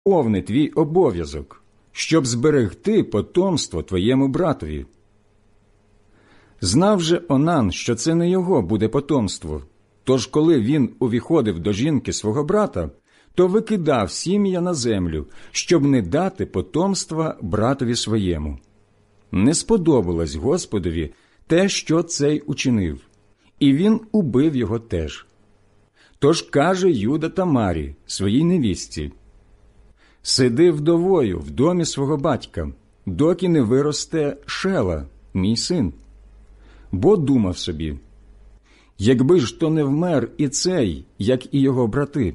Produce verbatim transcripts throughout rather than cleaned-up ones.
повний твій обов'язок, щоб зберегти потомство твоєму братові. Знав же Онан, що це не його буде потомство, тож коли він увіходив до жінки свого брата, то викидав сім'я на землю, щоб не дати потомства братові своєму. Не сподобалось Господові те, що цей учинив, і він убив його теж. Тож каже Юда Тамарі, своїй невістці: «Сиди вдовою в домі свого батька, доки не виросте Шела, мій син». Бо думав собі: якби ж то не вмер і цей, як і його брати.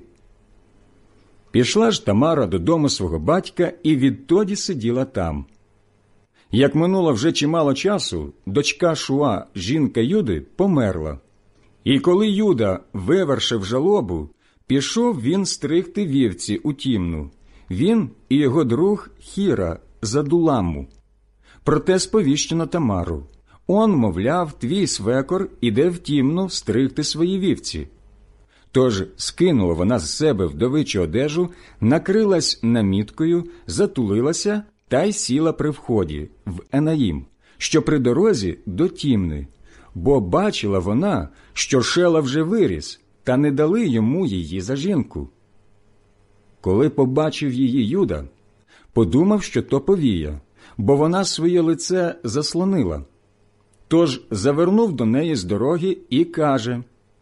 Пішла ж Тамара додому свого батька і відтоді сиділа там. Як минуло вже чимало часу, дочка Шуа, жінка Юди, померла. І коли Юда вивершив жалобу, пішов він стригти вівці у Тімну, він і його друг Хіра з Адуламу. Проте сповіщено Тамару: «Он, мовляв, твій свекор іде в Тімну стригти свої вівці». Тож скинула вона з себе вдовичу одежу, накрилась наміткою, затулилася та й сіла при вході в Енаїм, що при дорозі до Тімни, бо бачила вона, що Шела вже виріс, та не дали йому її за жінку. Коли побачив її Юда, подумав, що то повія, бо вона своє лице заслонила. Тож завернув до неї з дороги і каже: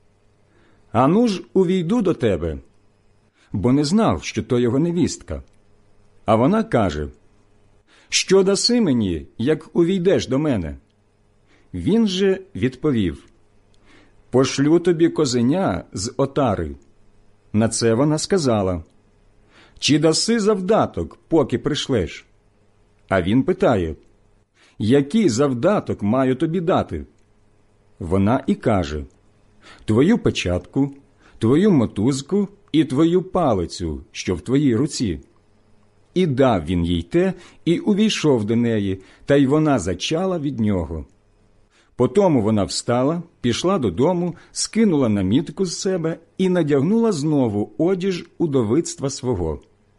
«Ану ж увійду до тебе», бо не знав, що то його невістка. А вона каже: «Що даси мені, як увійдеш до мене?» Він же відповів: «Пошлю тобі козеня з отари». На це вона сказала: «Чи даси завдаток, поки прийшлеш?» А він питає: «Який завдаток маю тобі дати?» Вона і каже: «Твою печатку, твою мотузку і твою палицю, що в твоїй руці». І дав він їй те, і увійшов до неї, та й вона зачала від нього. Потому вона встала, пішла додому, скинула намітку з себе і надягнула знову одіж удовицтва свого.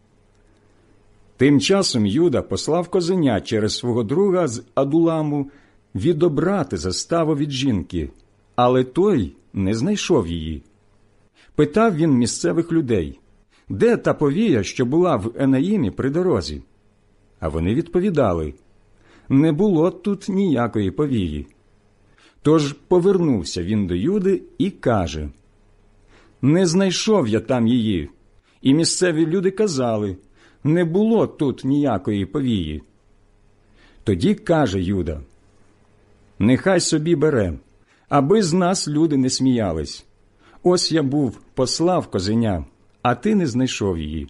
Тим часом Юда послав козеня через свого друга з Адуламу відобрати заставу від жінки, але той не знайшов її. Питав він місцевих людей: «Де та повія, що була в Енаїмі при дорозі?» А вони відповідали: «Не було тут ніякої повії». Тож повернувся він до Юди і каже: «Не знайшов я там її». І місцеві люди казали: «Не було тут ніякої повії». Тоді каже Юда: «Нехай собі бере, аби з нас люди не сміялись. Ось я був, послав козеня, а ти не знайшов її».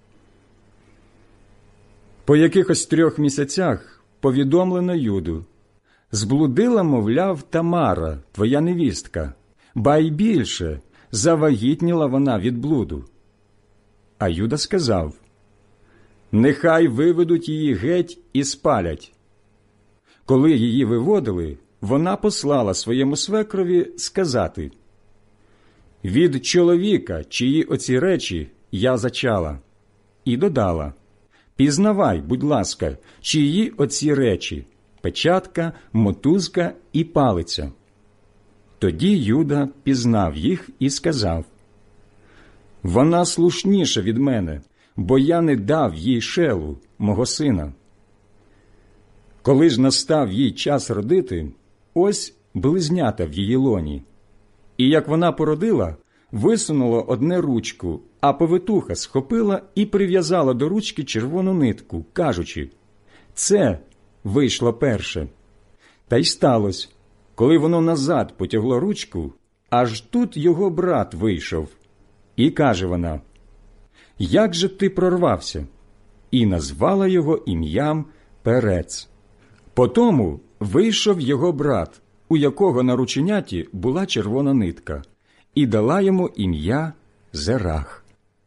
По якихось трьох місяцях повідомлено Юду: «Зблудила, мовляв, Тамара, твоя невістка, ба й більше, завагітніла вона від блуду». А Юда сказав: «Нехай виведуть її геть і спалять». Коли її виводили, вона послала своєму свекрові сказати: «Від чоловіка, чиї оці речі я зачала». І додала: «Пізнавай, будь ласка, чиї оці речі – печатка, мотузка і палиця». Тоді Юда пізнав їх і сказав: «Вона слушніша від мене, бо я не дав їй Шелу, мого сина». Коли ж настав їй час родити, ось близнята в її лоні. І як вона породила, висунула одне ручку, а повитуха схопила і прив'язала до ручки червону нитку, кажучи: «Це вийшло перше». Та й сталося, коли воно назад потягло ручку, аж тут його брат вийшов. І каже вона: «Як же ти прорвався?» І назвала його ім'ям Перец. Потому вийшов його брат, у якого на рученяті була червона нитка, і дала йому ім'я Зерах.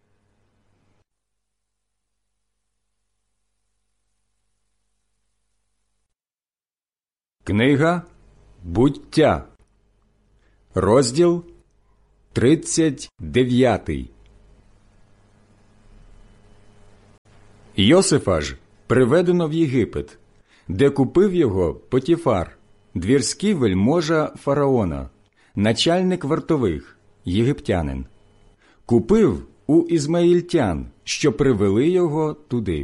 Книга Буття, розділ тридцять дев'ятий. Йосифа ж приведено в Єгипет, де купив його Потіфар, двірський вельможа фараона, начальник вартових, єгиптянин. Купив у ізмаїльтян, що привели його туди.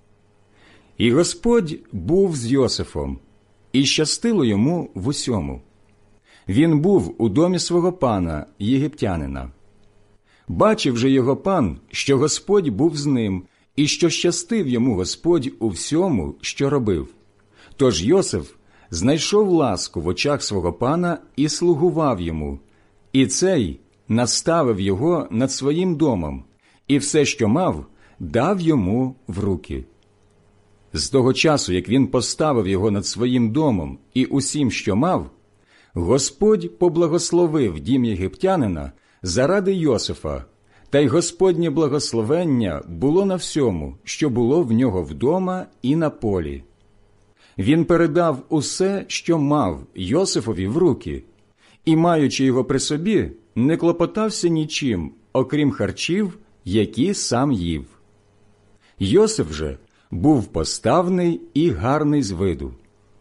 І Господь був з Йосифом, і щастило йому в усьому. Він був у домі свого пана, єгиптянина. Бачив же його пан, що Господь був з ним, і що щастив йому Господь у всьому, що робив. Тож Йосиф знайшов ласку в очах свого пана і слугував йому, і цей наставив його над своїм домом, і все, що мав, дав йому в руки. З того часу, як він поставив його над своїм домом і усім, що мав, Господь поблагословив дім єгиптянина заради Йосифа, та й Господнє благословення було на всьому, що було в нього вдома і на полі. Він передав усе, що мав, Йосифові в руки, і, маючи його при собі, не клопотався нічим, окрім харчів, які сам їв. Йосиф же був поставний і гарний з виду.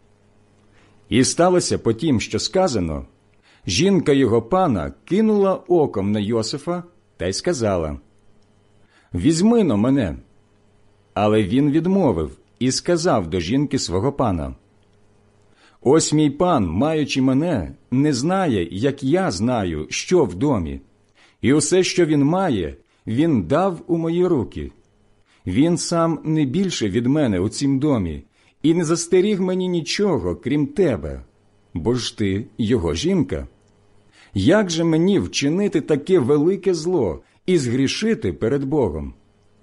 І сталося по тім, що сказано, жінка його пана кинула оком на Йосифа та й сказала: «Візьми-но мене». Але він відмовив і сказав до жінки свого пана: «Ось мій пан, маючи мене, не знає, як я знаю, що в домі, і усе, що він має, він дав у мої руки. Він сам не більше від мене у цім домі, і не застеріг мені нічого, крім тебе, бо ж ти його жінка. Як же мені вчинити таке велике зло і згрішити перед Богом?»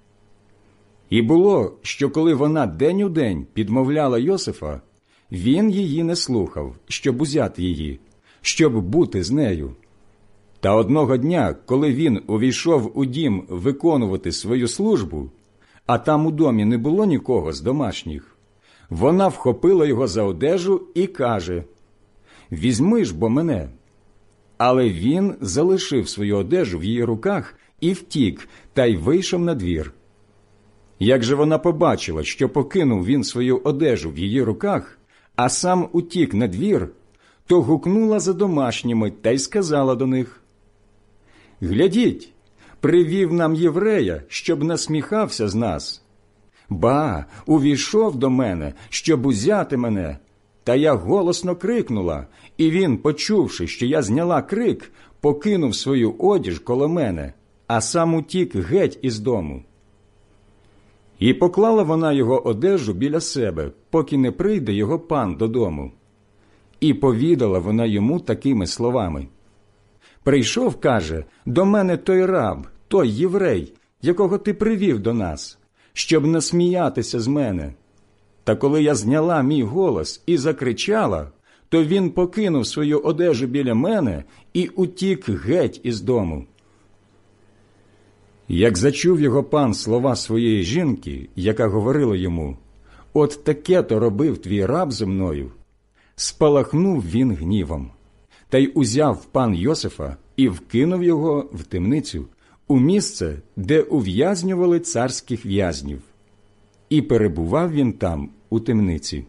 І було, що коли вона день у день підмовляла Йосифа, він її не слухав, щоб узяти її, щоб бути з нею. Та одного дня, коли він увійшов у дім виконувати свою службу, а там у домі не було нікого з домашніх, вона вхопила його за одежу і каже: «Візьми ж бо мене». Але він залишив свою одежу в її руках і втік, та й вийшов на двір. Як же вона побачила, що покинув він свою одежу в її руках, а сам утік на двір, то гукнула за домашніми та й сказала до них: «Глядіть, привів нам єврея, щоб насміхався з нас. Ба, увійшов до мене, щоб узяти мене. Та я голосно крикнула, і він, почувши, що я зняла крик, покинув свою одіж коло мене, а сам утік геть із дому». І поклала вона його одежу біля себе, поки не прийде його пан додому. І повідала вона йому такими словами: «Прийшов, каже, до мене той раб, той єврей, якого ти привів до нас, щоб насміятися з мене. Та коли я зняла мій голос і закричала, то він покинув свою одежу біля мене і утік геть із дому». Як зачув його пан слова своєї жінки, яка говорила йому: «От таке-то робив твій раб зі мною», спалахнув він гнівом. Та й узяв пан Йосифа і вкинув його в темницю, у місце, де ув'язнювали царських в'язнів. І перебував він там, у темниці.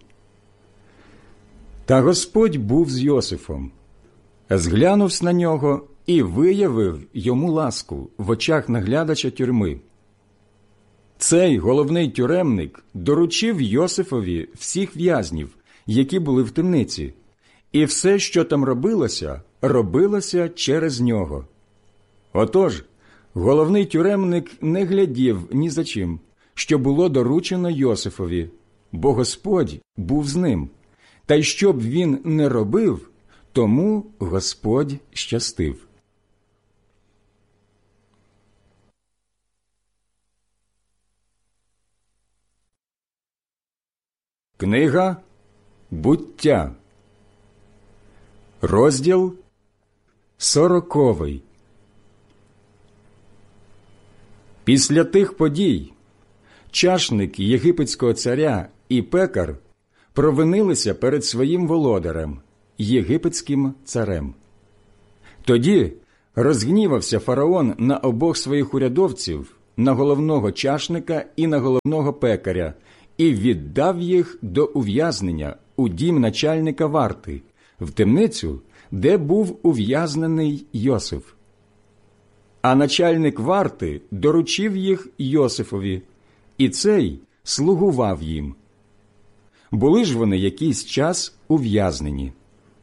Та Господь був з Йосифом, зглянувсь на нього і виявив йому ласку в очах наглядача тюрми. Цей головний тюремник доручив Йосифові всіх в'язнів, які були в темниці, і все, що там робилося, робилося через нього. Отож, головний тюремник не глядів ні за чим, що було доручено Йосифові, бо Господь був з ним. Та й що б він не робив, тому Господь щастив. Книга «Буття», розділ сороковий. Після тих подій чашник єгипетського царя і пекар провинилися перед своїм володарем, єгипетським царем. Тоді розгнівався фараон на обох своїх урядовців на головного чашника і на головного пекаря, і віддав їх до ув'язнення у дім начальника варти, в темницю, де був ув'язнений Йосиф. А начальник варти доручив їх Йосифові, і цей слугував їм. Були ж вони якийсь час ув'язнені.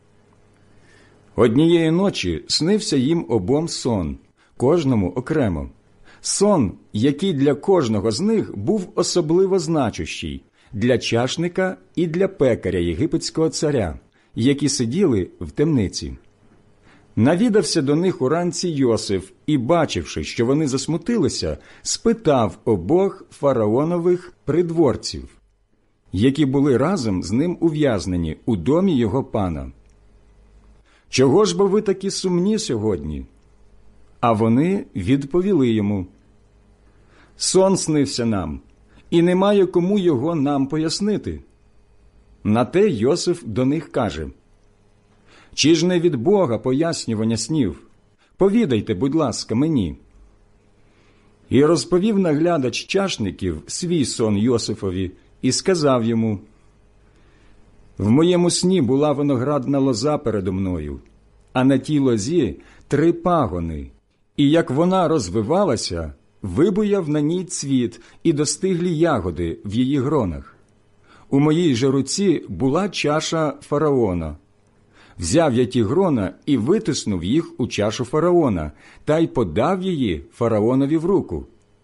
Однієї ночі снився їм обом сон, кожному окремо. Сон, який для кожного з них був особливо значущий, для чашника і для пекаря єгипетського царя, які сиділи в темниці. Навідався до них уранці Йосиф і, бачивши, що вони засмутилися, спитав обох фараонових придворців, які були разом з ним ув'язнені у домі його пана: «Чого ж бо ви такі сумні сьогодні?» А вони відповіли йому: «Сон снився нам, і немає кому його нам пояснити». На те Йосиф до них каже: «Чи ж не від Бога пояснювання снів? Повідайте, будь ласка, мені». І розповів наглядач чашників свій сон Йосифові і сказав йому: «В моєму сні була виноградна лоза передо мною, а на тій лозі три пагони, і як вона розвивалася, вибуяв на ній цвіт і достиглі ягоди в її гронах. У моїй же руці була чаша фараона. Взяв я ті грона і витиснув їх у чашу фараона, та й подав її фараонові в руку».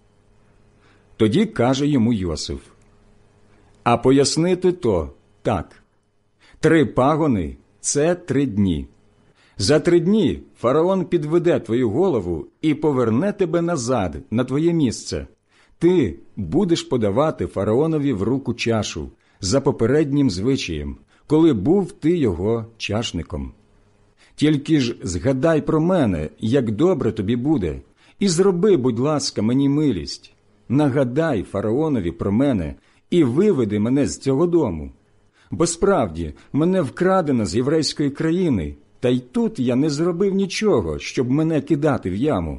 Тоді каже йому Йосиф: «А пояснити то так. Три пагони – це три дні. За три дні фараон підведе твою голову і поверне тебе назад на твоє місце. Ти будеш подавати фараонові в руку чашу за попереднім звичаєм, коли був ти його чашником. Тільки ж згадай про мене, як добре тобі буде, і зроби, будь ласка, мені милість. Нагадай фараонові про мене і виведи мене з цього дому. Бо справді мене вкрадено з єврейської країни, та й тут я не зробив нічого, щоб мене кидати в яму».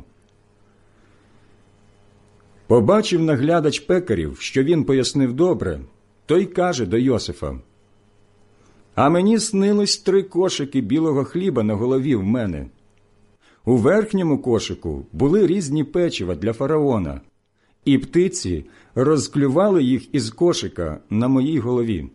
Побачив наглядач пекарів, що він пояснив добре, той каже до Йосифа: «А мені снилось три кошики білого хліба на голові в мене. У верхньому кошику були різні печива для фараона, і птиці розклювали їх із кошика на моїй голові».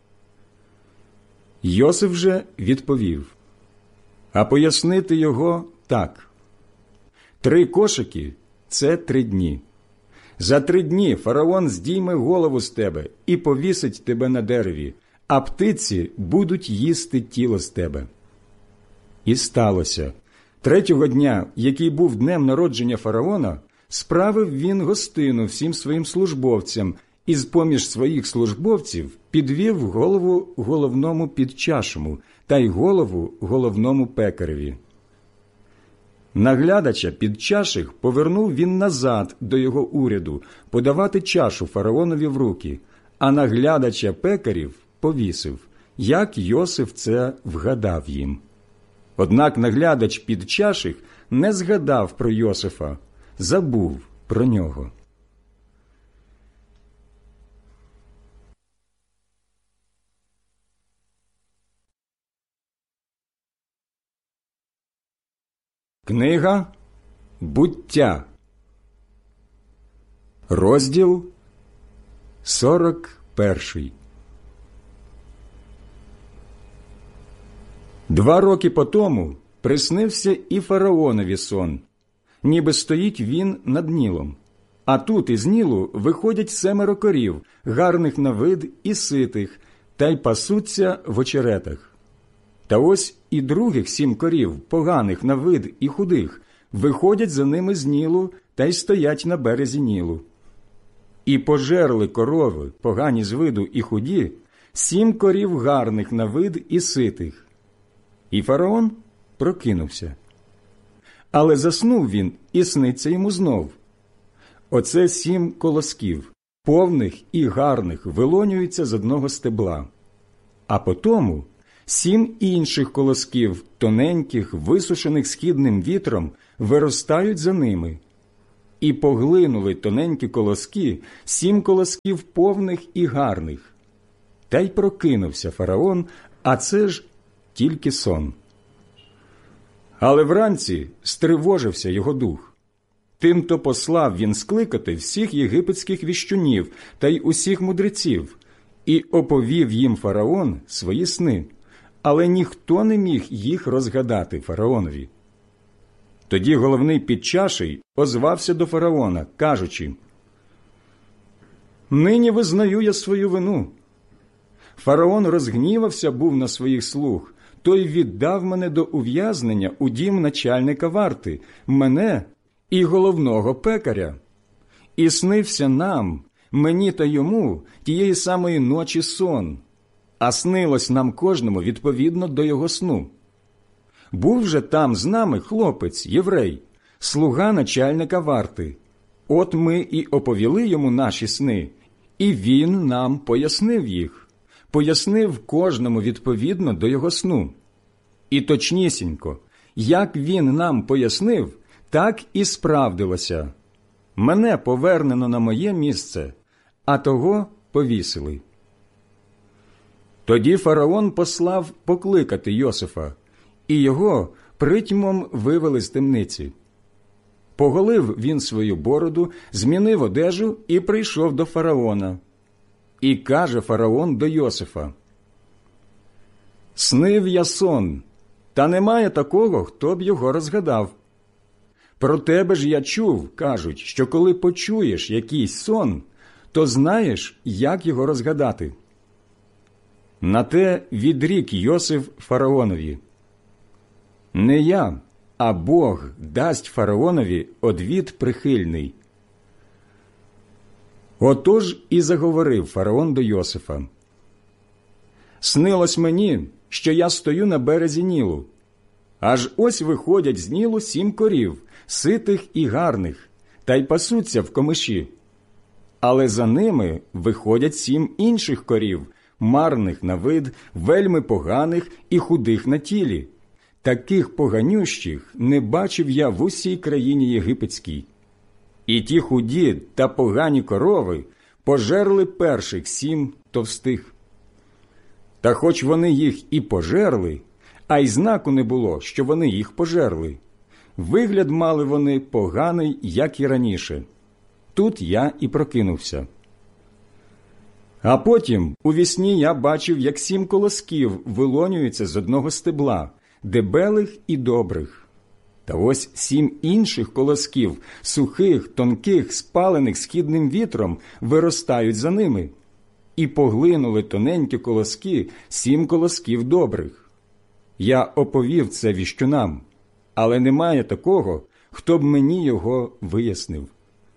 Йосиф же відповів: «А пояснити його так. Три кошики – це три дні. За три дні фараон здійме голову з тебе і повісить тебе на дереві, а птиці будуть їсти тіло з тебе». І сталося. Третього дня, який був днем народження фараона, справив він гостину всім своїм службовцям і з-поміж своїх службовців підвів голову головному підчашому та й голову головному пекареві. Наглядача підчаших повернув він назад до його уряду подавати чашу фараонові в руки, а наглядача пекарів повісив, як Йосиф це вгадав їм. Однак наглядач підчаших не згадав про Йосифа, забув про нього. Книга «Буття», розділ сорок перший. Два роки потому приснився і фараонові сон, ніби стоїть він над Нілом. А тут із Нілу виходять семеро корів, гарних на вид і ситих, та й пасуться в очеретах. Та ось і других сім корів, поганих на вид і худих, виходять за ними з Нілу та й стоять на березі Нілу. І пожерли корови, погані з виду і худі, сім корів гарних на вид і ситих. І фараон прокинувся. Але заснув він, і сниться йому знов. Оце сім колосків, повних і гарних, вилонюються з одного стебла. А потому сім інших колосків, тоненьких, висушених східним вітром, виростають за ними. і поглинули тоненькі колоски, сім колосків повних і гарних. Та й прокинувся фараон, а це ж тільки сон. Але вранці стривожився його дух. Тимто послав він скликати всіх єгипетських віщунів та й усіх мудреців, і оповів їм фараон свої сни, але ніхто не міг їх розгадати фараонові. Тоді головний підчаший озвався до фараона, кажучи: «Нині визнаю я свою вину. Фараон розгнівався був на своїх слуг, той віддав мене до ув'язнення у дім начальника варти, мене і головного пекаря. І снився нам, мені та йому, тієї самої ночі сон, а снилось нам кожному відповідно до його сну. Був же там з нами хлопець, єврей, слуга начальника варти. От ми і оповіли йому наші сни, і він нам пояснив їх, пояснив кожному відповідно до його сну. І точнісінько, як він нам пояснив, так і справдилося. Мене повернено на моє місце, а того повісили». Тоді фараон послав покликати Йосифа, і його притьмом вивели з темниці. Поголив він свою бороду, змінив одежу і прийшов до фараона. І каже фараон до Йосифа: «Снив я сон, та немає такого, хто б його розгадав. Про тебе ж я чув, кажуть, що коли почуєш якийсь сон, то знаєш, як його розгадати». На те відрік Йосиф фараонові: «Не я, а Бог дасть фараонові одвід прихильний». Отож і заговорив фараон до Йосифа: «Снилось мені, що я стою на березі Нілу. Аж ось виходять з Нілу сім корів, ситих і гарних, та й пасуться в комиші. Але за ними виходять сім інших корів, марних на вид, вельми поганих і худих на тілі. Таких поганющих не бачив я в усій країні єгипетській. І ті худі та погані корови пожерли перших сім товстих. Та хоч вони їх і пожерли, а й знаку не було, що вони їх пожерли. Вигляд мали вони поганий, як і раніше. Тут я і прокинувся. А потім у вісні я бачив, як сім колосків вилонюються з одного стебла, дебелих і добрих. Та ось сім інших колосків, сухих, тонких, спалених східним вітром, виростають за ними. І поглинули тоненькі колоски сім колосків добрих. Я оповів це віщунам, але немає такого, хто б мені його вияснив».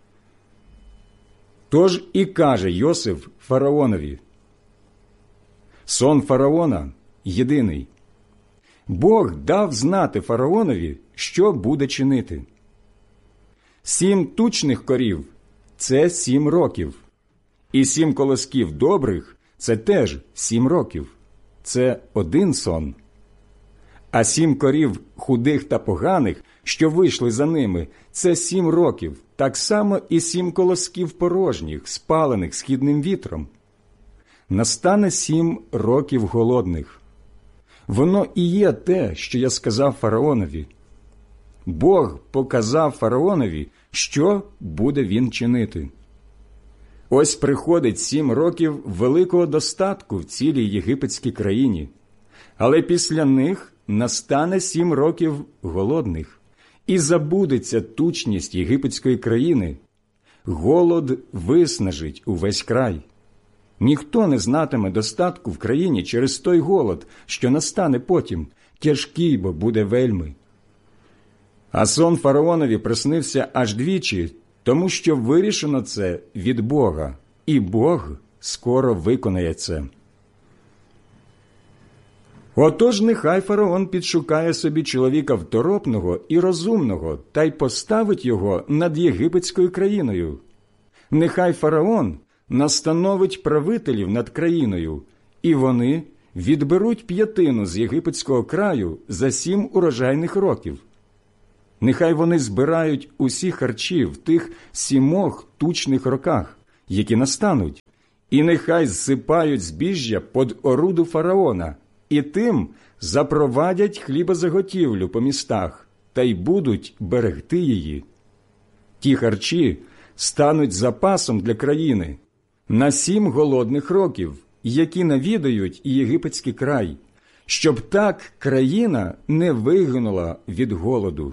Тож і каже Йосиф фараонові: «Сон фараона єдиний. Бог дав знати фараонові, що буде чинити. Сім тучних корів – це сім років, і сім колосків добрих – це теж сім років. Це один сон. А сім корів худих та поганих, що вийшли за ними – це сім років, так само і сім колосків порожніх, спалених східним вітром. Настане сім років голодних. Воно і є те, що я сказав фараонові. Бог показав фараонові, що буде він чинити. Ось приходить сім років великого достатку в цілій єгипетській країні, але після них настане сім років голодних, і забудеться тучність єгипетської країни. Голод виснажить увесь край. Ніхто не знатиме достатку в країні через той голод, що настане потім, тяжкий бо буде вельми. А сон фараонові приснився аж двічі, тому що вирішено це від Бога, і Бог скоро виконає це. Отож нехай фараон підшукає собі чоловіка второпного і розумного та й поставить його над єгипетською країною. Нехай фараон настановить правителів над країною, і вони відберуть п'ятину з єгипетського краю за сім урожайних років. Нехай вони збирають усі харчі в тих сімох тучних роках, які настануть, і нехай зсипають збіжжя под оруду фараона, і тим запровадять хлібозаготівлю по містах, та й будуть берегти її. Ті харчі стануть запасом для країни на сім голодних років, які навідають єгипетський край, щоб так країна не вигинула від голоду.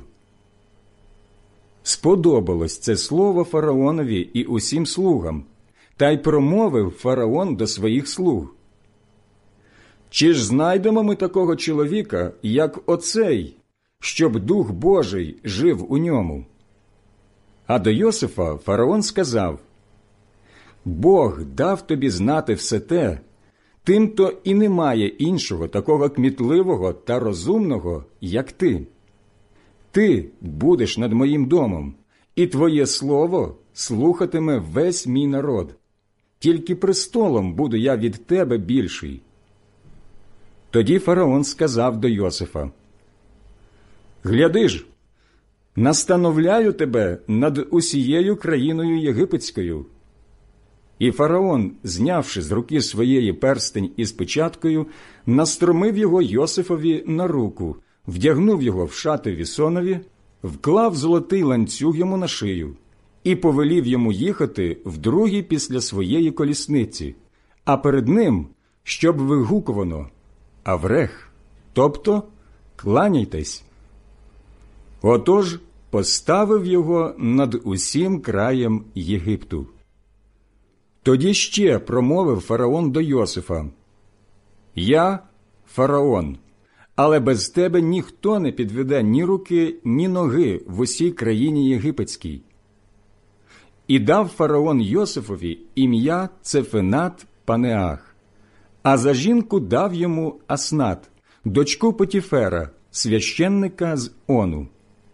Сподобалось це слово фараонові і усім слугам, та й промовив фараон до своїх слуг: «Чи ж знайдемо ми такого чоловіка, як оцей, щоб Дух Божий жив у ньому?» А до Йосифа фараон сказав: «Бог дав тобі знати все те, тим-то і немає іншого такого кмітливого та розумного, як ти. Ти будеш над моїм домом, і твоє слово слухатиме весь мій народ. Тільки престолом буду я від тебе більший». Тоді фараон сказав до Йосифа: «Гляди ж, настановляю тебе над усією країною єгипетською». І фараон, знявши з руки своєї перстень із печаткою, настромив його Йосифові на руку, вдягнув його в шати вісонові, вклав золотий ланцюг йому на шию і повелів йому їхати вдруге після своєї колісниці, а перед ним, щоб вигукувано: «Аврех», тобто «кланяйтесь». Отож поставив його над усім краєм Єгипту. Тоді ще промовив фараон до Йосифа: «Я фараон, але без тебе ніхто не підведе ні руки, ні ноги в усій країні єгипетській». І дав фараон Йосифові ім'я Цефенат Панеах, а за жінку дав йому Аснат, дочку Потіфера, священника з Ону.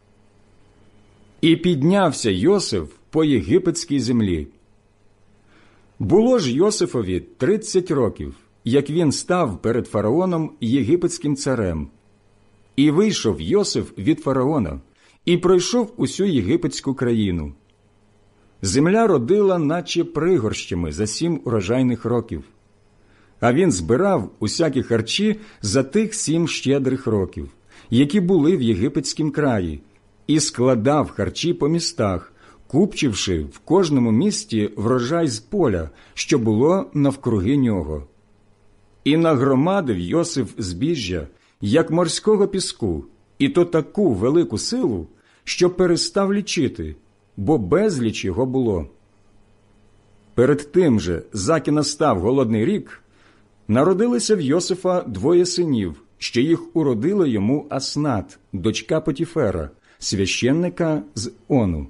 І піднявся Йосиф по єгипетській землі. Було ж Йосифові тридцять років, як він став перед фараоном єгипетським царем. І вийшов Йосиф від фараона, і пройшов усю єгипетську країну. Земля родила, наче пригорщами, за сім урожайних років. А він збирав усякі харчі за тих сім щедрих років, які були в єгипетськім краї, і складав харчі по містах, купчивши в кожному місті врожай з поля, що було навкруги нього. І нагромадив Йосиф збіжжя, як морського піску, і то таку велику силу, що перестав лічити, бо безліч його було. Перед тим же, заки настав голодний рік, народилися в Йосифа двоє синів, що їх уродила йому Аснат, дочка Потіфера, священника з Ону.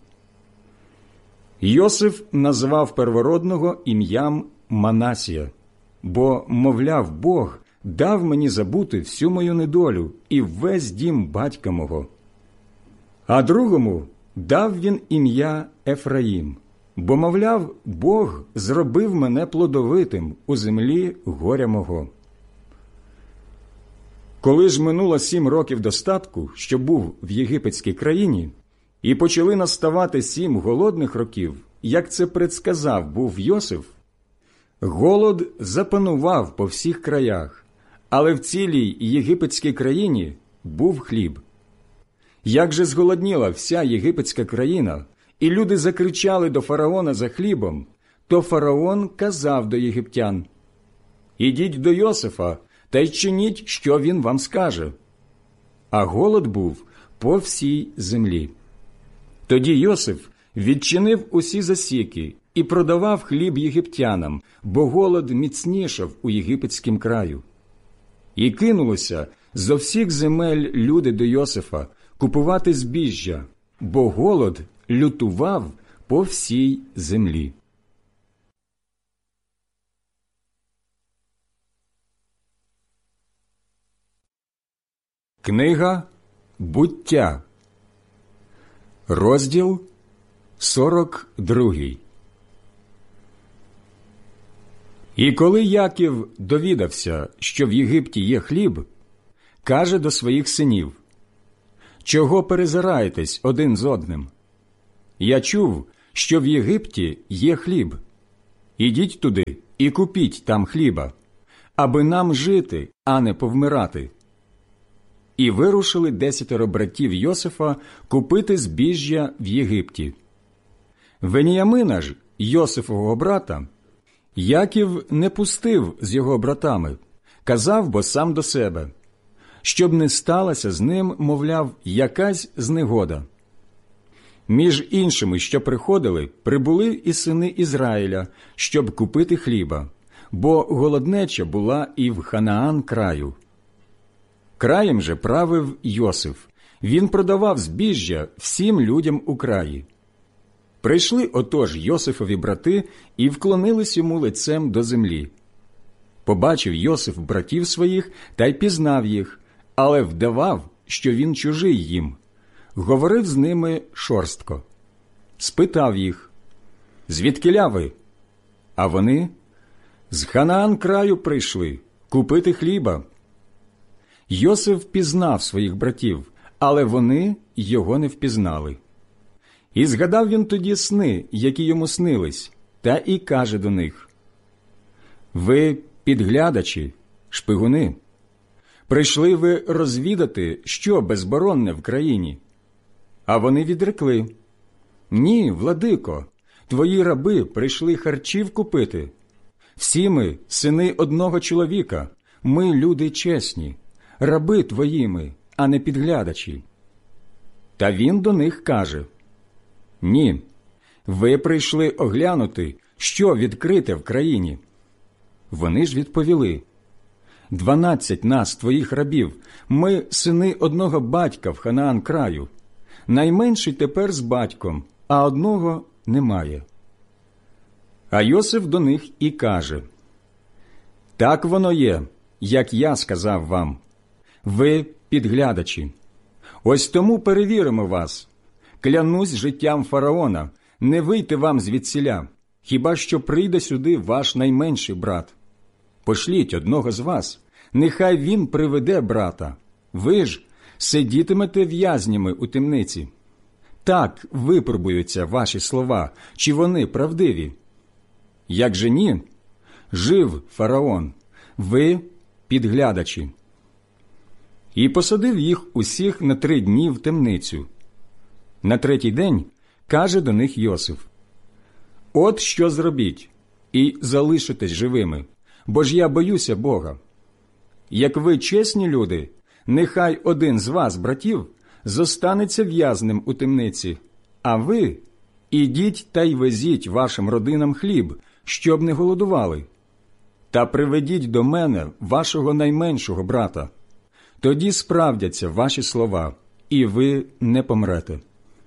Йосиф назвав первородного ім'ям Манасія, бо, мовляв, Бог дав мені забути всю мою недолю і весь дім батька мого. А другому дав він ім'я Ефраїм, бо, мовляв, Бог зробив мене плодовитим у землі горя мого. Коли ж минуло сім років достатку, що був в єгипетській країні, і почали наставати сім голодних років, як це предсказав був Йосиф, голод запанував по всіх краях, але в цілій єгипетській країні був хліб. Як же зголодніла вся єгипетська країна, і люди закричали до фараона за хлібом, то фараон казав до єгиптян: «Ідіть до Йосифа та й чиніть, що він вам скаже». А голод був по всій землі. Тоді Йосиф відчинив усі засіки і продавав хліб єгиптянам, бо голод міцнішав у єгипетськім краю. І кинулося зо всіх земель люди до Йосифа купувати збіжжя, бо голод лютував по всій землі. Книга «Буття», розділ сорок другий. І коли Яків довідався, що в Єгипті є хліб, каже до своїх синів: чого перезираєтесь один з одним? Я чув, що в Єгипті є хліб. Ідіть туди і купіть там хліба, аби нам жити, а не повмирати». І вирушили десятеро братів Йосифа купити збіжжя в Єгипті. Веніямина ж, Йосифового брата, Яків не пустив з його братами, казав бо сам до себе, щоб не сталася з ним, мовляв, якась знегода. Між іншими, що приходили, прибули і сини Ізраїля, щоб купити хліба, бо голоднеча була і в Ханаан краю. Краєм же правив Йосиф, він продавав збіжжя всім людям у краї. Прийшли отож Йосифові брати і вклонились йому лицем до землі. Побачив Йосиф братів своїх та й пізнав їх, але вдавав, що він чужий їм. Говорив з ними шорстко. Спитав їх: «Звідкіля ви?» А вони: «З Ханаан краю прийшли купити хліба». Йосиф пізнав своїх братів, але вони його не впізнали. І згадав він тоді сни, які йому снились, та і каже до них: «Ви підглядачі, шпигуни. Прийшли ви розвідати, що безборонне в країні». А вони відрекли: «Ні, владико, твої раби прийшли харчів купити. Всі ми сини одного чоловіка, ми люди чесні, раби твої ми, а не підглядачі». Та він до них каже: «Ні, ви прийшли оглянути, що відкрите в країні». Вони ж відповіли: «Дванадцять нас, твоїх рабів, ми сини одного батька в Ханаан краю. Найменший тепер з батьком, а одного немає». А Йосиф до них і каже: «Так воно є, як я сказав вам. Ви підглядачі. Ось тому перевіримо вас. Клянусь життям фараона, не вийти вам звідсіля, хіба що прийде сюди ваш найменший брат. Пошліть одного з вас, нехай він приведе брата. Ви ж сидітимете в'язнями у темниці. Так випробуються ваші слова, чи вони правдиві. Як же ні, жив фараон, ви підглядачі». І посадив їх усіх на три дні в темницю. На третій день каже до них Йосиф: «От що зробіть, і залишитесь живими, бо ж я боюся Бога. Як ви чесні люди, нехай один з вас, братів, зостанеться в'язнем у темниці, а ви ідіть та й везіть вашим родинам хліб, щоб не голодували. Та приведіть до мене вашого найменшого брата. Тоді справдяться ваші слова, і ви не помрете».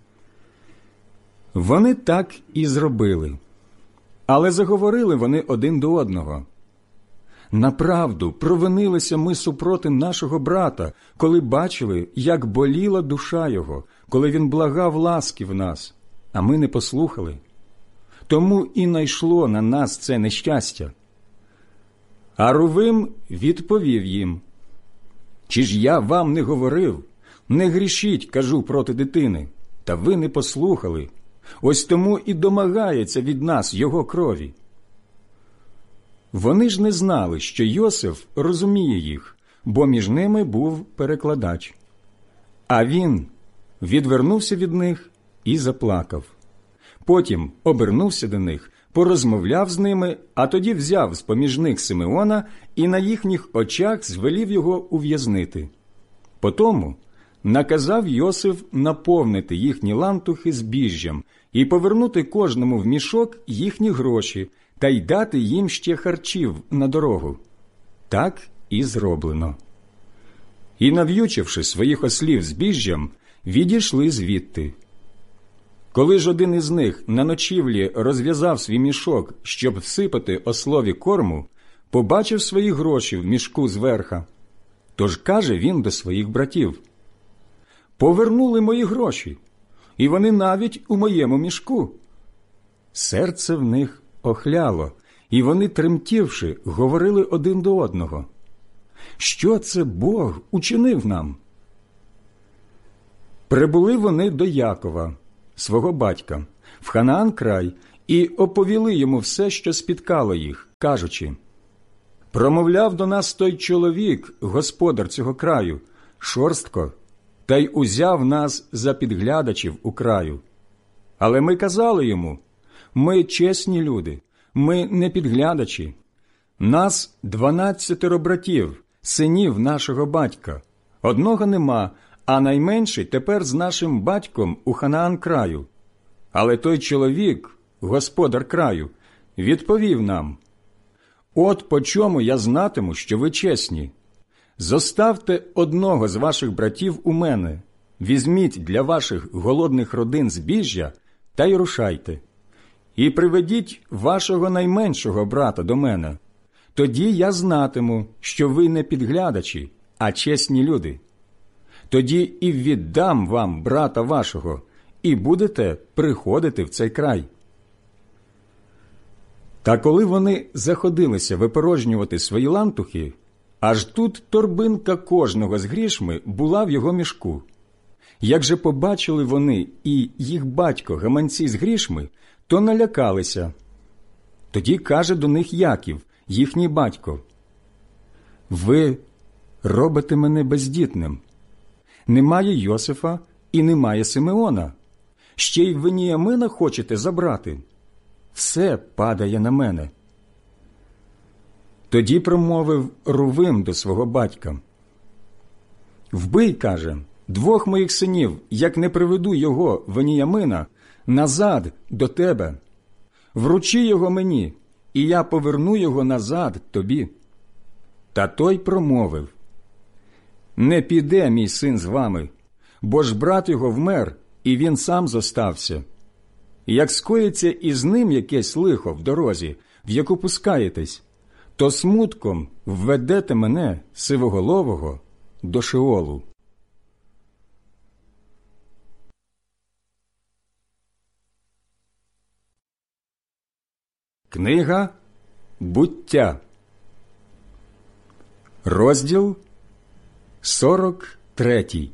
Вони так і зробили. Але заговорили вони один до одного: «Направду, провинилися ми супроти нашого брата, коли бачили, як боліла душа його, коли він благав ласки в нас, а ми не послухали. Тому і найшло на нас це нещастя». А Рувим відповів їм: «Чи ж я вам не говорив? Не грішіть, кажу, проти дитини, та ви не послухали. Ось тому і домагається від нас його крові». Вони ж не знали, що Йосиф розуміє їх, бо між ними був перекладач. А він відвернувся від них і заплакав. Потім обернувся до них, порозмовляв з ними, а тоді взяв з-поміж них Симеона і на їхніх очах звелів його ув'язнити. Потому наказав Йосиф наповнити їхні лантухи збіжжям і повернути кожному в мішок їхні гроші та й дати їм ще харчів на дорогу. Так і зроблено. І, нав'ючивши своїх ослів збіжжям, відійшли звідти. Коли ж один із них на ночівлі розв'язав свій мішок, щоб всипати ослові корму, побачив свої гроші в мішку зверха. Тож каже він до своїх братів: «Повернули мої гроші, і вони навіть у моєму мішку». Серце в них охляло, і вони, тремтівши, говорили один до одного: «Що це Бог учинив нам?» Прибули вони до Якова, свого батька, в Ханаан край, і оповіли йому все, що спіткало їх, кажучи: «Промовляв до нас той чоловік, господар цього краю, шорстко, та й узяв нас за підглядачів у краю. Але ми казали йому: ми чесні люди, ми не підглядачі. Нас дванадцятеро братів, синів нашого батька. Одного нема, а найменший тепер з нашим батьком у Ханаан краю. Але той чоловік, господар краю, відповів нам: от по чому я знатиму, що ви чесні. Зоставте одного з ваших братів у мене, візьміть для ваших голодних родин збіжжя та й рушайте. І приведіть вашого найменшого брата до мене. Тоді я знатиму, що ви не підглядачі, а чесні люди. Тоді і віддам вам брата вашого, і будете приходити в цей край». Та коли вони заходилися випорожнювати свої лантухи, аж тут торбинка кожного з грішми була в його мішку. Як же побачили вони і їх батько гаманці з грішми, то налякалися. Тоді каже до них Яків, їхній батько: «Ви робите мене бездітним. Немає Йосифа і немає Симеона. Ще й Веніямина хочете забрати. Все падає на мене». Тоді промовив Рувим до свого батька: «Вбий, – каже, – двох моїх синів, як не приведу його, Веніямина, назад до тебе. Вручи його мені, і я поверну його назад тобі». Та той промовив: «Не піде мій син з вами, бо ж брат його вмер, і він сам зостався. Як скоїться із ним якесь лихо в дорозі, в яку пускаєтесь, то смутком введете мене, сивоголового, до Шеолу». Книга «Буття», розділ сорок третій.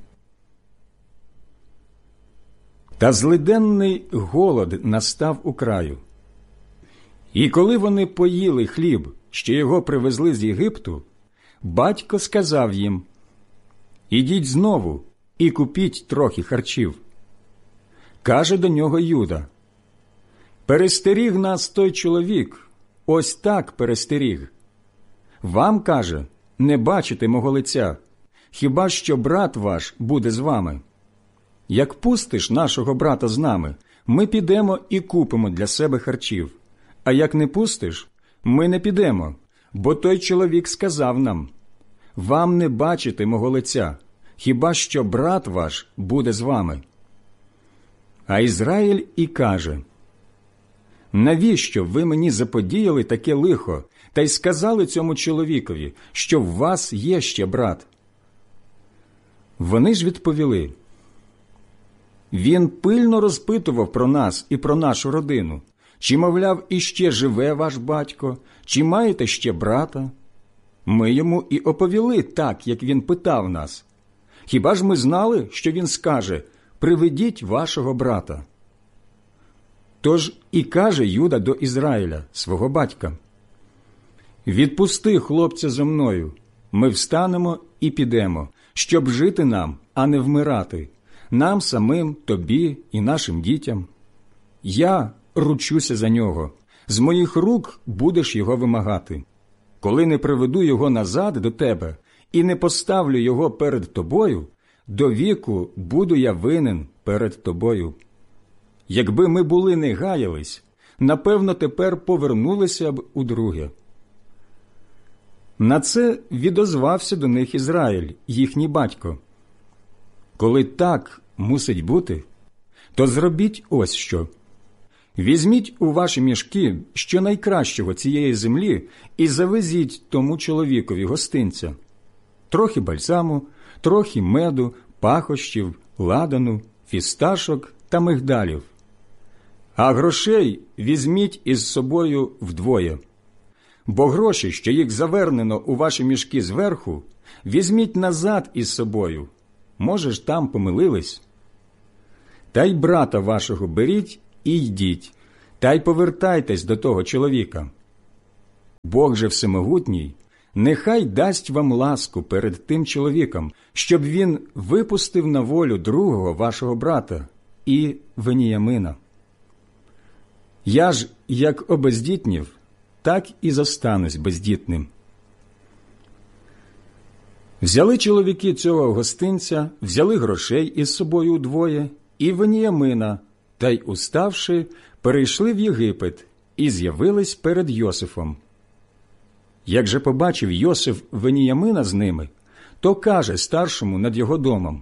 Та злиденний голод настав у краю. І коли вони поїли хліб, що його привезли з Єгипту, батько сказав їм: «Ідіть знову і купіть трохи харчів». Каже до нього Юда: «Перестеріг нас той чоловік, ось так перестеріг. Вам, каже, не бачите мого лиця, хіба що брат ваш буде з вами. Як пустиш нашого брата з нами, ми підемо і купимо для себе харчів, а як не пустиш, ми не підемо, бо той чоловік сказав нам: вам не бачите мого лиця, хіба що брат ваш буде з вами». А Ізраїль і каже: «Навіщо ви мені заподіяли таке лихо, та й сказали цьому чоловікові, що в вас є ще брат?» Вони ж відповіли: «Він пильно розпитував про нас і про нашу родину, чи, мовляв, іще живе ваш батько, чи маєте ще брата? Ми йому і оповіли так, як він питав нас. Хіба ж ми знали, що він скаже: приведіть вашого брата?» Тож і каже Юда до Ізраїля, свого батька: «Відпусти хлопця зо мною, ми встанемо і підемо, щоб жити нам, а не вмирати, нам самим, тобі і нашим дітям. Я ручуся за нього, з моїх рук будеш його вимагати. Коли не приведу його назад до тебе і не поставлю його перед тобою, до віку буду я винен перед тобою. Якби ми були не гаялись, напевно, тепер повернулися б удруге». На це відозвався до них Ізраїль, їхній батько: «Коли так мусить бути, то зробіть ось що. Візьміть у ваші мішки що найкращого цієї землі і завезіть тому чоловікові гостинця: трохи бальзаму, трохи меду, пахощів, ладану, фісташок та мигдалів. А грошей візьміть із собою вдвоє. Бо гроші, що їх завернено у ваші мішки зверху, візьміть назад із собою. Може ж, там помилились. та й брата вашого беріть і йдіть, та й повертайтесь до того чоловіка. Бог же всемогутній нехай дасть вам ласку перед тим чоловіком, щоб він випустив на волю другого вашого брата і Веніямина. Я ж, як обездітнів, так і зостанусь бездітним». Взяли чоловіки цього гостинця, взяли грошей із собою удвоє і Веніямина, та й, уставши, перейшли в Єгипет і з'явились перед Йосифом. Як же побачив Йосиф Веніямина з ними, то каже старшому над його домом: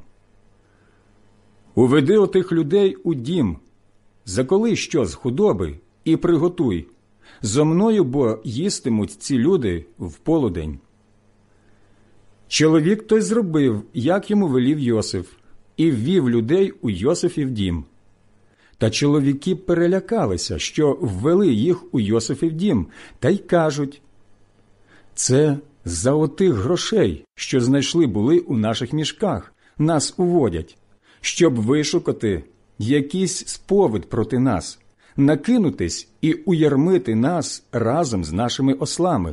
«Уведи отих людей у дім, заколи що з худоби і приготуй. Зо мною бо їстимуть ці люди в полудень». Чоловік той зробив, як йому велів Йосиф, і ввів людей у Йосифів дім. Та чоловіки перелякалися, що ввели їх у Йосифів дім, та й кажуть: «Це за отих грошей, що знайшли були у наших мішках, нас уводять, щоб вишукати якийсь сповід проти нас, накинутись і уярмити нас разом з нашими ослами».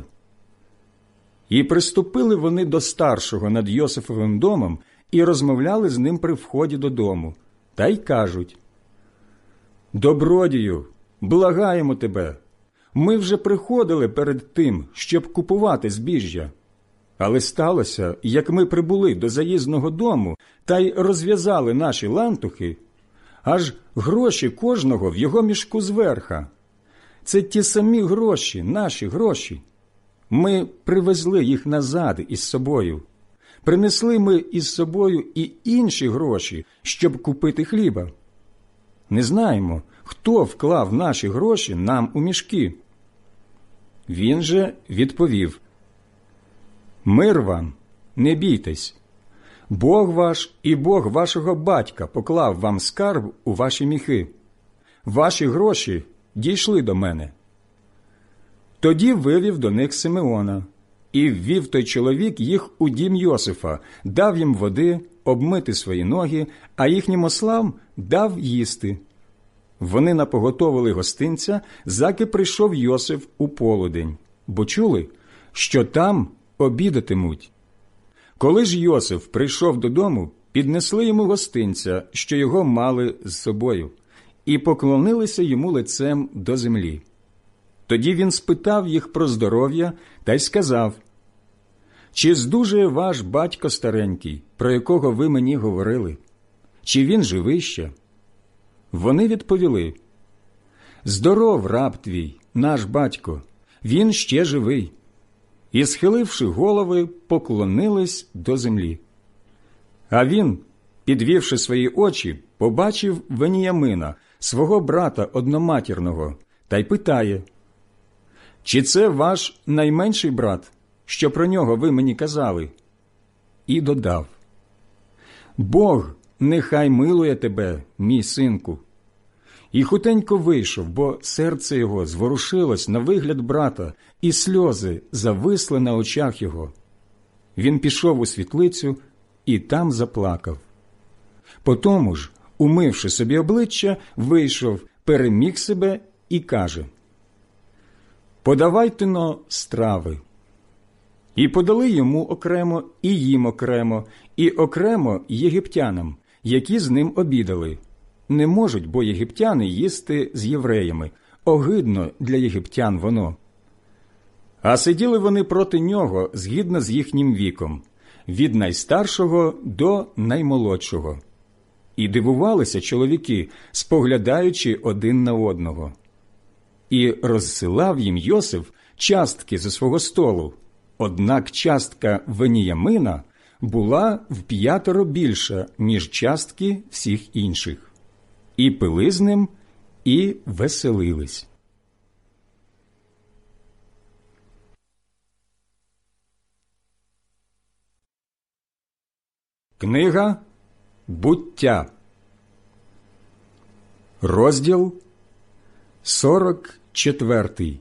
І приступили вони до старшого над Йосифовим домом і розмовляли з ним при вході додому, та й кажуть: «Добродію, благаємо тебе, ми вже приходили перед тим, щоб купувати збіжжя. Але сталося, як ми прибули до заїзного дому та й розв'язали наші лантухи, аж гроші кожного в його мішку зверха. Це ті самі гроші, наші гроші. Ми привезли їх назад із собою. Принесли ми із собою і інші гроші, щоб купити хліба. Не знаємо, хто вклав наші гроші нам у мішки». Він же відповів: «Мир вам, не бійтесь. Бог ваш і Бог вашого батька поклав вам скарб у ваші міхи. Ваші гроші дійшли до мене». Тоді вивів до них Симеона, і ввів той чоловік їх у дім Йосифа, дав їм води, обмити свої ноги, а їхнім ослам дав їсти. Вони напоготовили гостинця, заки прийшов Йосиф у полудень, бо чули, що там обідатимуть. Коли ж Йосиф прийшов додому, піднесли йому гостинця, що його мали з собою, і поклонилися йому лицем до землі. Тоді він спитав їх про здоров'я та й сказав: «Чи здужує ваш батько старенький, про якого ви мені говорили? Чи він живий ще?» Вони відповіли: «Здоров, раб твій, наш батько, він ще живий». І, схиливши голови, поклонились до землі. А він, підвівши свої очі, побачив Веніямина, свого брата одноматірного, та й питає: «Чи це ваш найменший брат, що про нього ви мені казали?» І додав: «Бог нехай милує тебе, мій синку». І хутенько вийшов, бо серце його зворушилось на вигляд брата, і сльози зависли на очах його. Він пішов у світлицю і там заплакав. Потому ж, умивши собі обличчя, вийшов, переміг себе і каже: «Подавайте-но страви». І подали йому окремо, і їм окремо, і окремо єгиптянам, які з ним обідали. Не можуть, бо єгиптяни їсти з євреями, огидно для єгиптян воно. А сиділи вони проти нього згідно з їхнім віком, від найстаршого до наймолодшого. І дивувалися чоловіки, споглядаючи один на одного. І розсилав їм Йосиф частки зі свого столу, однак частка Веніямина була вп'ятеро більша, ніж частки всіх інших. І пили з ним, і веселились. Книга «Буття», розділ сорок четвертий.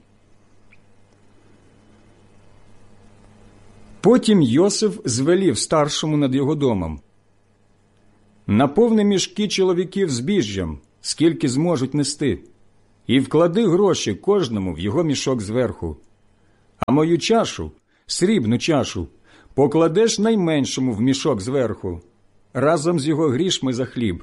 Потім Йосиф звелів старшому над його домом: наповни мішки чоловіків збіжжям, скільки зможуть нести, і вклади гроші кожному в його мішок зверху. А мою чашу, срібну чашу, покладеш найменшому в мішок зверху, разом з його грішми за хліб».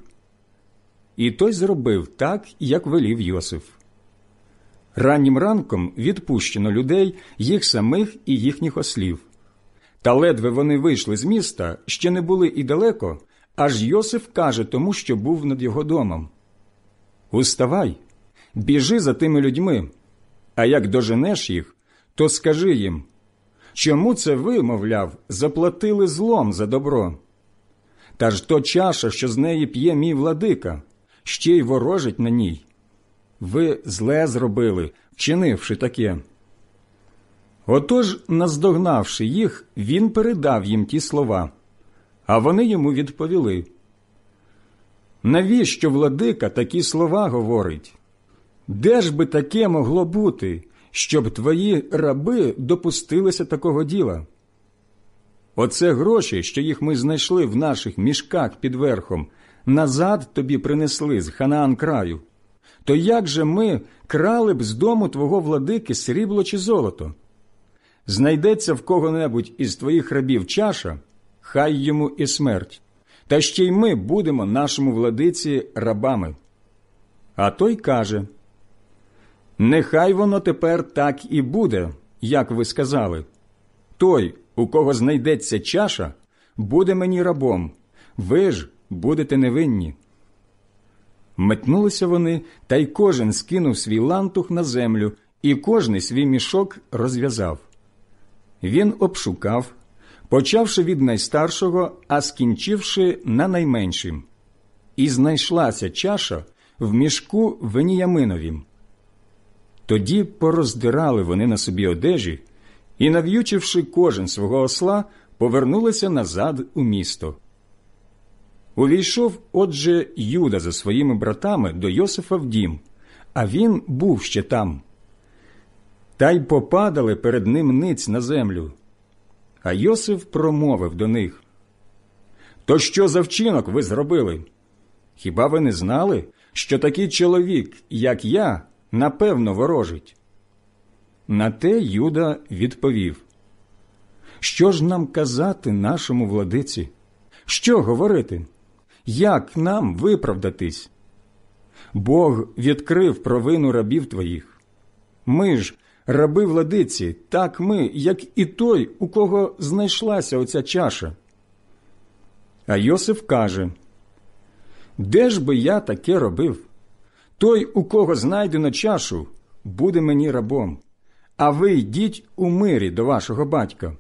І той зробив так, як велів Йосиф. Раннім ранком відпущено людей, їх самих і їхніх ослів. Та ледве вони вийшли з міста, ще не були і далеко, аж Йосиф каже тому, що був над його домом: «Уставай, біжи за тими людьми, а як доженеш їх, то скажи їм: чому це ви, мовляв, заплатили злом за добро? Та ж то чаша, що з неї п'є мій владика, ще й ворожить на ній. Ви зле зробили, вчинивши таке». Отож, наздогнавши їх, він передав їм ті слова, а вони йому відповіли: «Навіщо владика такі слова говорить? Де ж би таке могло бути, щоб твої раби допустилися такого діла? Оце гроші, що їх ми знайшли в наших мішках під верхом, назад тобі принесли з Ханаан краю. То як же ми крали б з дому твого владики срібло чи золото? Знайдеться в кого-небудь із твоїх рабів чаша, хай йому і смерть, та ще й ми будемо нашому владиці рабами». А той каже: «Нехай воно тепер так і буде, як ви сказали. Той, у кого знайдеться чаша, буде мені рабом, ви ж будете невинні». Метнулися вони, та й кожен скинув свій лантух на землю, і кожний свій мішок розв'язав. Він обшукав, почавши від найстаршого, а скінчивши на найменшим. І знайшлася чаша в мішку Веніяминовім. Тоді пороздирали вони на собі одежі і, нав'ючивши кожен свого осла, повернулися назад у місто. Увійшов, отже, Юда за своїми братами до Йосифа в дім, а він був ще там. Та й попадали перед ним ниць на землю. А Йосиф промовив до них: «То що за вчинок ви зробили? Хіба ви не знали, що такий чоловік, як я, напевно ворожить?» На те Юда відповів: «Що ж нам казати нашому владиці? Що говорити? Як нам виправдатись? Бог відкрив провину рабів твоїх. Ми ж, раби владиці, так ми, як і той, у кого знайшлася оця чаша». А Йосиф каже: «Де ж би я таке робив? Той, у кого знайдено чашу, буде мені рабом, а ви йдіть у мирі до вашого батька».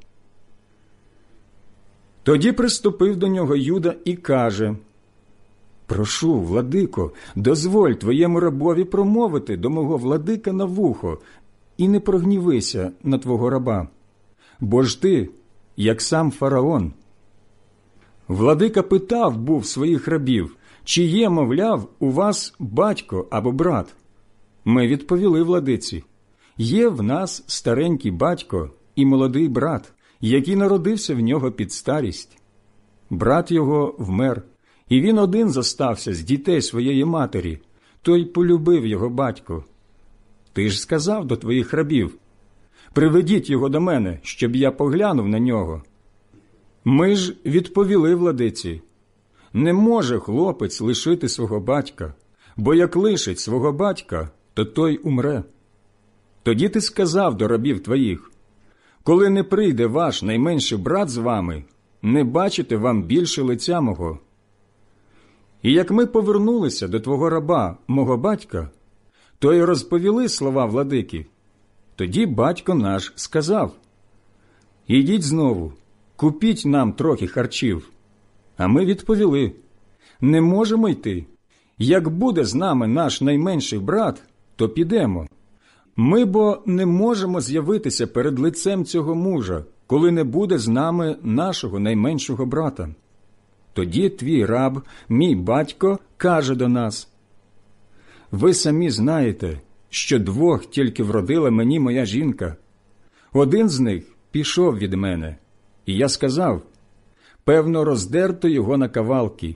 Тоді приступив до нього Юда і каже: «Прошу, владико, дозволь твоєму рабові промовити до мого владика на вухо, і не прогнівися на твого раба, бо ж ти, як сам фараон». Владика питав був своїх рабів, чи є, мовляв, у вас батько або брат. Ми відповіли владиці: є в нас старенький батько і молодий брат, який народився в нього під старість. Брат його вмер, і він один зостався з дітей своєї матері, той полюбив його батько. Ти ж сказав до твоїх рабів: приведіть його до мене, щоб я поглянув на нього. Ми ж відповіли владиці: не може хлопець лишити свого батька, бо як лишить свого батька, то той умре. Тоді ти сказав до рабів твоїх: коли не прийде ваш найменший брат з вами, не бачите вам більше лиця мого. І як ми повернулися до твого раба, мого батька, то й розповіли слова владики. Тоді батько наш сказав: ідіть знову, купіть нам трохи харчів. А ми відповіли: не можемо йти. Як буде з нами наш найменший брат, то підемо. Ми бо не можемо з'явитися перед лицем цього мужа, коли не буде з нами нашого найменшого брата. Тоді твій раб, мій батько, каже до нас: ви самі знаєте, що двох тільки вродила мені моя жінка. Один з них пішов від мене, і я сказав: певно, роздерто його на кавалки,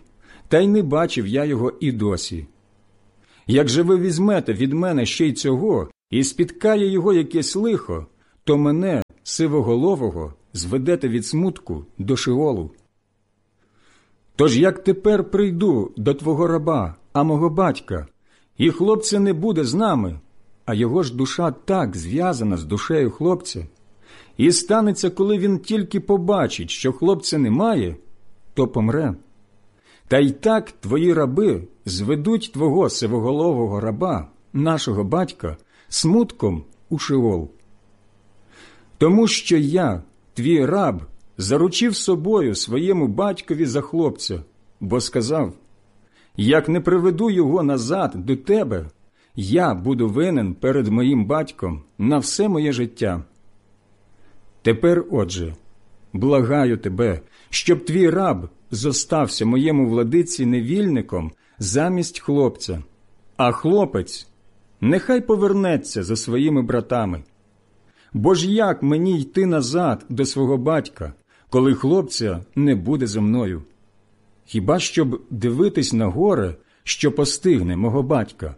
та й не бачив я його і досі. Як же ви візьмете від мене ще й цього, і спіткає його якесь лихо, то мене, сивоголового, зведете від смутку до Шеолу. Тож як тепер прийду до твого раба, а мого батька, і хлопця не буде з нами, а його ж душа так зв'язана з душею хлопця, і станеться, коли він тільки побачить, що хлопця немає, то помре. Та й так твої раби зведуть твого сивоголового раба, нашого батька, смутком у Шеол. Тому що я, твій раб, заручив собою своєму батькові за хлопця, бо сказав: як не приведу його назад до тебе, я буду винен перед моїм батьком на все моє життя. Тепер, отже, благаю тебе, щоб твій раб зостався моєму владиці невільником замість хлопця, а хлопець нехай повернеться за своїми братами. Бо ж як мені йти назад до свого батька, коли хлопця не буде зо мною? Хіба щоб дивитись на горе, що постигне мого батька?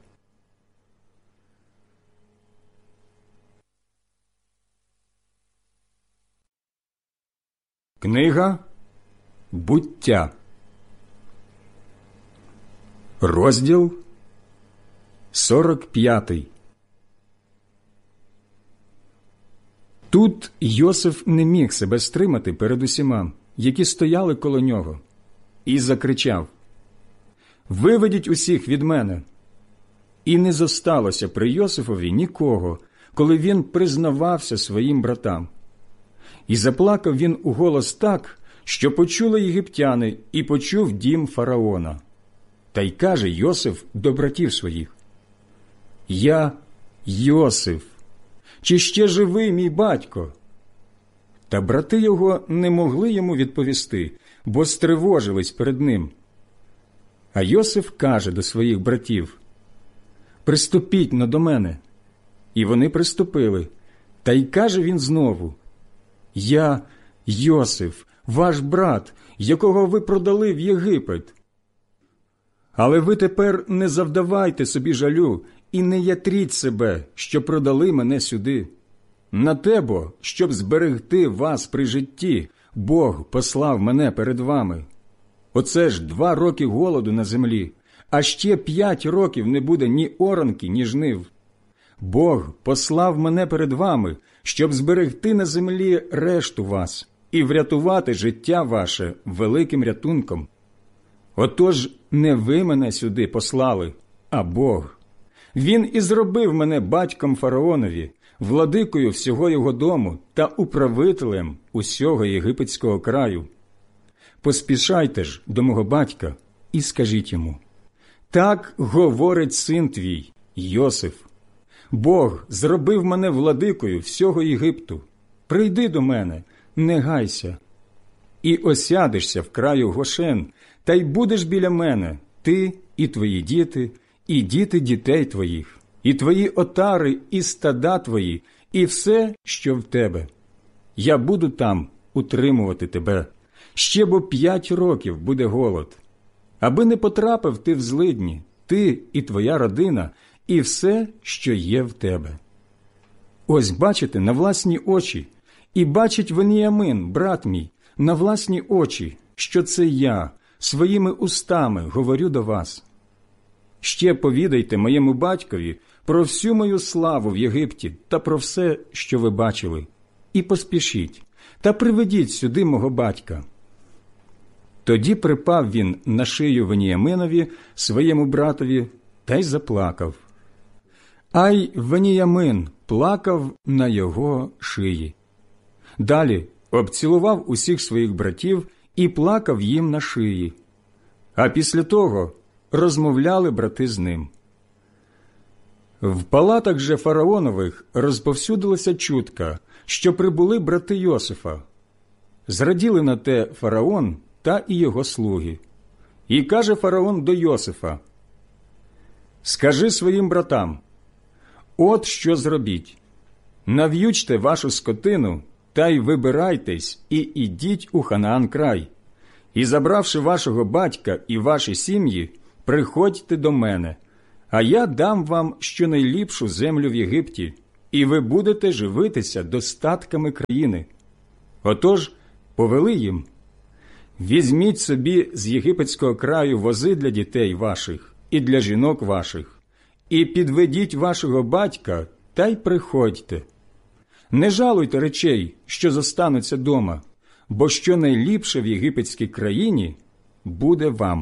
Книга «Буття», розділ сорок п'ятий. Тут Йосиф не міг себе стримати перед усіма, які стояли коло нього, і закричав: «Виведіть усіх від мене!» І не зосталося при Йосифові нікого, коли він признавався своїм братам. І заплакав він уголос так, що почули єгиптяни, і почув дім фараона. Та й каже Йосиф до братів своїх: «Я Йосиф, чи ще живий мій батько?» Та брати його не могли йому відповісти, бо стривожились перед ним. А Йосиф каже до своїх братів: «Приступіть но до мене». І вони приступили. Та й каже він знову: «Я Йосиф, ваш брат, якого ви продали в Єгипет. Але ви тепер не завдавайте собі жалю і не ятріть себе, що продали мене сюди. На те бо, щоб зберегти вас при житті, Бог послав мене перед вами. Оце ж два роки голоду на землі, а ще п'ять років не буде ні оранки, ні жнив. Бог послав мене перед вами, щоб зберегти на землі решту вас і врятувати життя ваше великим рятунком. Отож не ви мене сюди послали, а Бог. Він і зробив мене батьком фараонові, владикою всього його дому та управителем усього єгипетського краю. Поспішайте ж до мого батька і скажіть йому: так говорить син твій, Йосиф. Бог зробив мене владикою всього Єгипту. Прийди до мене, не гайся. І осядешся в краю Гошен, та й будеш біля мене, ти і твої діти, і діти дітей твоїх, і твої отари, і стада твої, і все, що в тебе. Я буду там утримувати тебе. Ще бо п'ять років буде голод. Аби не потрапив ти в злидні, ти і твоя родина, і все, що є в тебе. Ось бачите на власні очі, і бачить Веніямин, брат мій, на власні очі, що це я своїми устами говорю до вас. Ще повідайте моєму батькові про всю мою славу в Єгипті та про все, що ви бачили, і поспішіть, та приведіть сюди мого батька». Тоді припав він на шию Веніяминові, своєму братові, та й заплакав. А й Веніямин плакав на його шиї. Далі обцілував усіх своїх братів і плакав їм на шиї. А після того розмовляли брати з ним. В палатах же фараонових розповсюдилася чутка, що прибули брати Йосифа. Зраділи на те фараон та і його слуги. І каже фараон до Йосифа: «Скажи своїм братам, от що зробіть. Нав'ючте вашу скотину, та й вибирайтесь, і ідіть у Ханаан край. І, забравши вашого батька і ваші сім'ї, приходьте до мене, а я дам вам щонайліпшу землю в Єгипті, і ви будете живитися достатками країни. Отож, повели їм: візьміть собі з єгипетського краю вози для дітей ваших і для жінок ваших, і підведіть вашого батька, та й приходьте. Не жалуйте речей, що зостануться дома, бо що найліпше в єгипетській країні буде вам.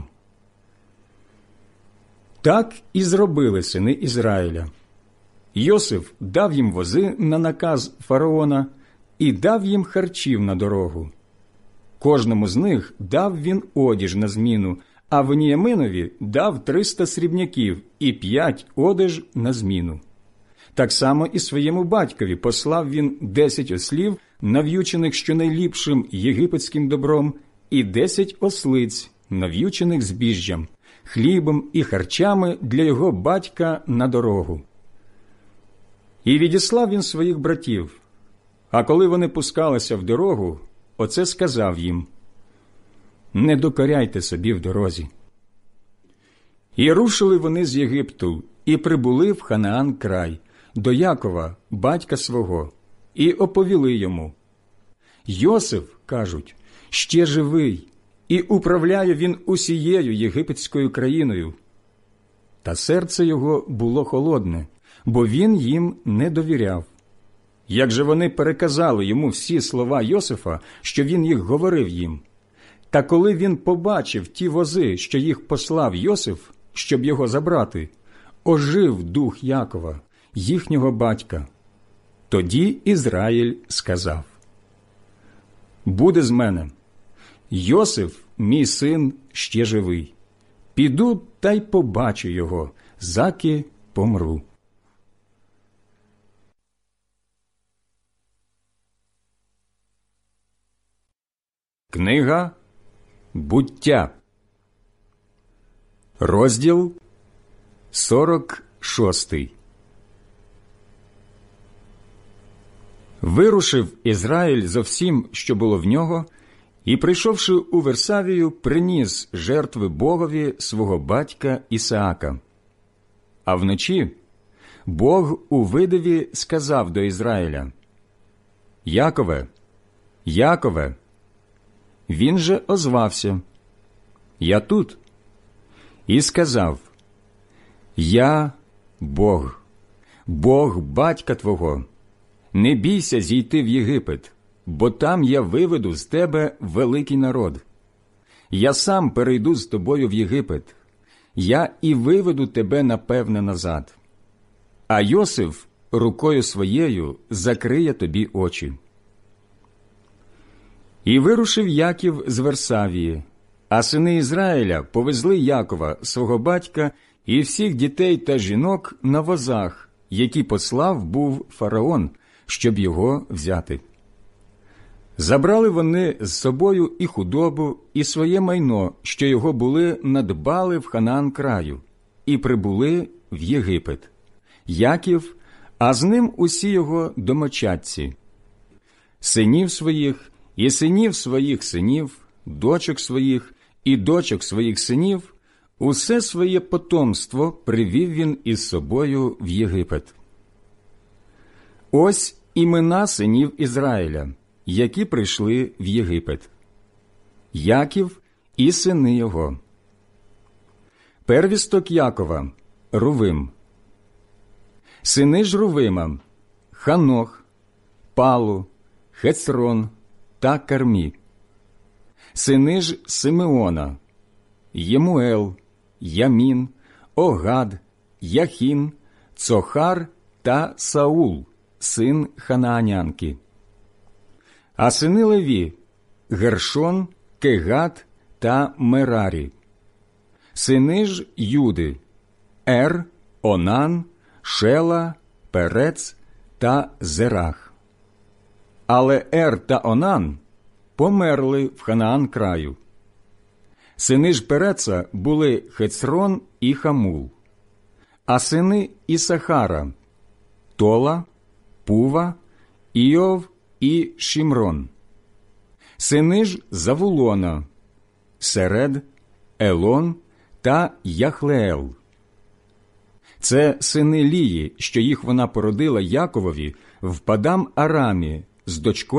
Так і зробили сини Ізраїля. Йосиф дав їм вози на наказ фараона і дав їм харчів на дорогу. Кожному з них дав він одіж на зміну, а Веніяминові дав триста срібняків і п'ять одеж на зміну. Так само і своєму батькові послав він десять ослів, нав'ючених щонайліпшим єгипетським добром, і десять ослиць, нав'ючених збіжжям, хлібом і харчами для його батька на дорогу. І відіслав він своїх братів, а коли вони пускалися в дорогу, оце сказав їм: «Не докоряйте собі в дорозі». І рушили вони з Єгипту, і прибули в Ханаан край, до Якова, батька свого, і оповіли йому: «Йосиф, – кажуть, – ще живий, і управляє він усією єгипетською країною». Та серце його було холодне, бо він їм не довіряв. Як же вони переказали йому всі слова Йосифа, що він їх говорив їм? Та коли він побачив ті вози, що їх послав Йосиф, щоб його забрати, ожив дух Якова, їхнього батька. Тоді Ізраїль сказав: «Буде з мене. Йосиф, мій син, ще живий. Піду та й побачу його, заки помру». Книга «Буття», розділ сорок шостий. Вирушив Ізраїль зо всім, що було в нього, і, прийшовши у Версавію, приніс жертви Богові свого батька Ісаака. А вночі Бог у видиві сказав до Ізраїля: «Якове, Якове!» Він же озвався: «Я тут». І сказав: «Я Бог, Бог батька твого. Не бійся зійти в Єгипет, бо там я виведу з тебе великий народ. Я сам перейду з тобою в Єгипет, я і виведу тебе напевне назад. А Йосиф рукою своєю закриє тобі очі». І вирушив Яків з Версавії, а сини Ізраїля повезли Якова, свого батька, і всіх дітей та жінок на возах, які послав був фараон, щоб його взяти. Забрали вони з собою і худобу, і своє майно, що його були, надбали в Ханаан краю, і прибули в Єгипет. Яків, а з ним усі його домочадці, синів своїх і синів своїх синів, дочок своїх і дочок своїх синів, усе своє потомство привів він із собою в Єгипет. Ось імена синів Ізраїля, які прийшли в Єгипет: Яків і сини його. Первісток Якова – Рувим. Сини ж Рувима – Ханох, Палу, Хецрон та Кармі. Сини ж Симеона – Ємуел, Ямін, Огад, Яхін, Цохар та Саул, син ханаанянки. А сини Леві – Гершон, Кегат та Мерарі. Сини ж Юди – Ер, Онан, Шела, Перец та Зерах. Але Ер та Онан померли в Ханаан краю. Сини ж Переца були Хецрон і Хамул. А сини Ісахара – Тола, Пува, Іов і Шімрон. Сини ж Завулона – Серед, Елон та Яхлеел. Це сини Лії, що їх вона породила Яковові в Падам-Арамі з дочкою